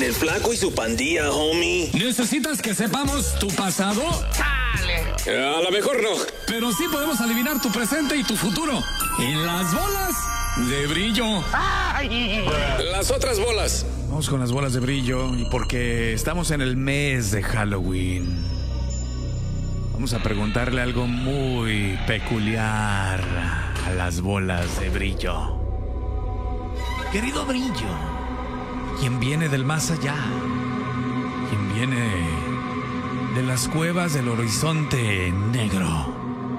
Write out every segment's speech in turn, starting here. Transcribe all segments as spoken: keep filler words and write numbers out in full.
el Flaco y su pandilla, homie. ¿Necesitas que sepamos tu pasado? ¡Chale! A lo mejor no. Pero sí podemos adivinar tu presente y tu futuro. En las bolas de brillo. ¡Ay! Las otras bolas. Vamos con las bolas de brillo. Y porque estamos en el mes de Halloween, vamos a preguntarle algo muy peculiar a las bolas de brillo. Querido Brillo, quien viene del más allá, quien viene de las cuevas del horizonte negro,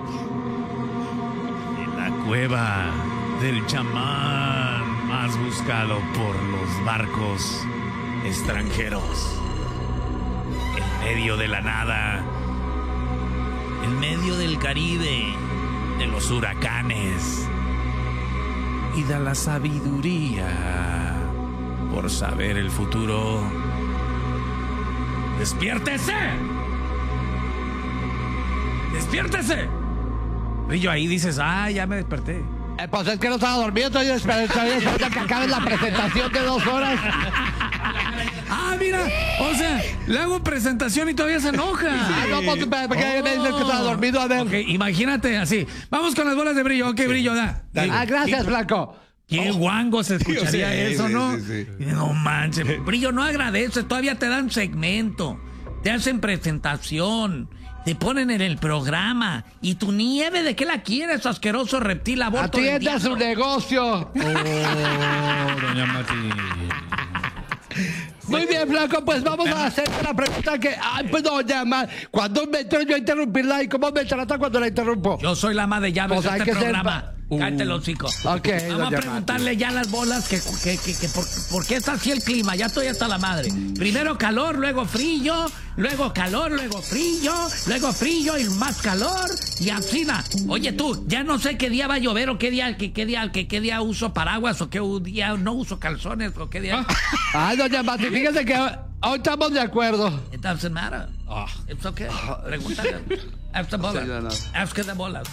de la cueva del chamán más buscado por los barcos extranjeros, en medio de la nada, en medio del Caribe, de los huracanes y de la sabiduría por saber el futuro. ¡Despiértese! ¡Despiértese! Brillo, ahí dices, ah, ya me desperté. Eh, pues es que no estaba dormido, estoy esperando que acabe la presentación de dos horas. Ah, mira, o sea, le hago presentación y todavía se enoja. Ah, no, pues, porque me dices que estaba dormido, a ver. Ok, imagínate así. Vamos con las bolas de brillo. Ok, Brillo, da. Ah, gracias, Flaco. Qué guango se escucharía Sí, eso, sí, ¿no? sí, sí. No manches. Brillo, no agradeces. Todavía te dan segmento. Te hacen presentación. Te ponen en el programa. ¿Y tu nieve de qué la quieres, asqueroso reptil aborto? Atienda su negocio. Oh, doña Mati. Muy bien, Flaco, pues vamos a hacer la pregunta que... Ay, pues no, llama. ¿Cuándo me entro yo a interrumpirla y cómo me trata cuando la interrumpo? Yo soy la ama de llaves Pues de hay este que ser programa. pa- Cállate el hocico. Ok, Vamos a doña preguntarle ya a las bolas que, que, que, que por, por qué está así el clima. Ya estoy hasta la madre. Primero calor, luego frío, luego calor, luego frío, luego frío y más calor y así. na. Oye tú, ya no sé qué día va a llover o qué día, qué, qué día, qué, qué día uso paraguas o qué día no uso calzones o qué día. Ay, doña Mati, fíjese que hoy estamos de acuerdo. It doesn't matter. Ah. It's okay. Pregúntale. Ask the bolas. Sí, no, no. Ask the bolas.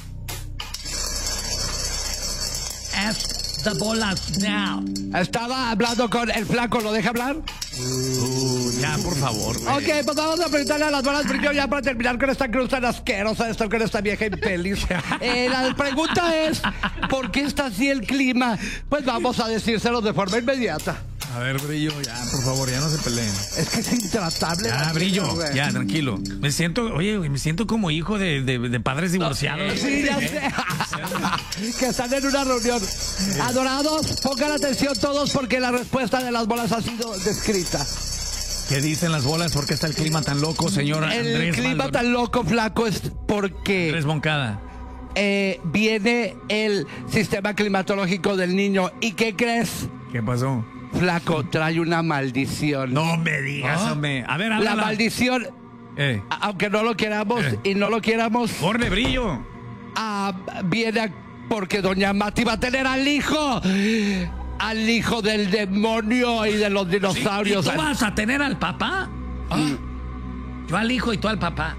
Ask the bolas now. Estaba hablando con el Flaco, ¿lo deja hablar? Uh, ya, por favor. Ok, pues vamos a preguntarle a las bolas brillo ya para terminar con esta cruz tan asquerosa, esto con esta vieja infeliz. Eh, la pregunta es, ¿por qué está así el clima? Pues vamos a decírselo de forma inmediata. A ver, Brillo, ya, por favor, ya no se peleen. Es que es intratable. Ya, la Brillo, vida, güey. ya, tranquilo. Me siento, oye, me siento como hijo de, de, de padres divorciados. Sí, ya sé. Que están en una reunión. Adorados, pongan atención todos porque la respuesta de las bolas ha sido descrita. ¿Qué dicen las bolas? ¿Por qué está el clima tan loco, señor El Andrés clima Maldonado? tan loco, Flaco, es porque Andrés Moncada. eh, viene el sistema climatológico del niño. ¿Y qué crees? ¿Qué pasó? Flaco, trae una maldición. No me digas, ¿Ah? hombre. A ver, La háblala. maldición, Eh, a- aunque no lo queramos Eh. y no lo quieramos, corre, Brillo. ah, viene a- porque doña Mati va a tener al hijo. Al hijo del demonio y de los ¿Y dinosaurios. tú vas a tener al papá? Ah, yo al hijo y tú al papá.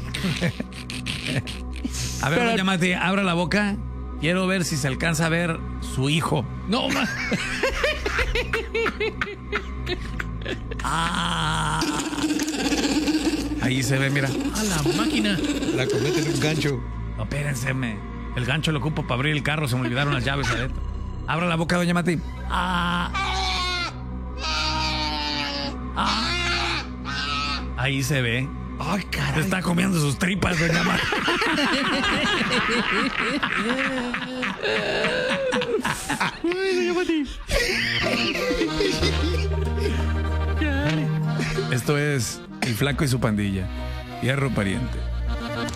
A ver, Pero- doña Mati, abra la boca. Quiero ver si se alcanza a ver su hijo. No, ma. Ah. Ahí se ve, mira. A la máquina. La comete en un gancho. No, espérense, me. El gancho lo ocupo para abrir el carro. Se me olvidaron las llaves adentro. Abra la boca, doña Mati. Ah. Ah. Ahí se ve. Ay, Se caray. está comiendo sus tripas, doña Mati. Esto es El Flaco y su pandilla. Hierro pariente.